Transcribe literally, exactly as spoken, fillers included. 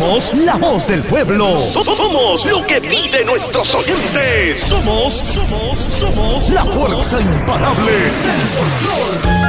Somos la voz del pueblo. So- Somos lo que piden nuestros oyentes. Somos, somos, somos La fuerza imparable del folclor.